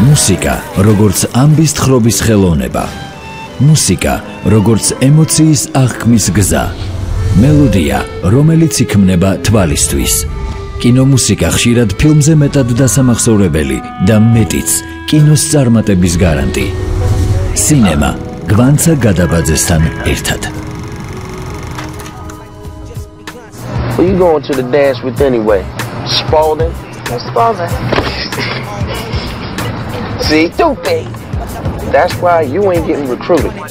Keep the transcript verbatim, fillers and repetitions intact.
მუსიკა, როგორც ამბის თხრობის ხელოვნება. მუსიკა, როგორც ემოციის აღქმის გზა. მელოდია, რომელიც იქმნება თვალისთვის. კინომუსიკა ხშირად ფილმზე მეტად დასამახსოვრებელი და მეტიც კინოს წარმატების გარანტი. სინემა გვანცა გადაბაძესთან ერთად. Who you going to the dance with anyway? Spalding? Who's Spalding? See, stupid. That's why you ain't getting recruited.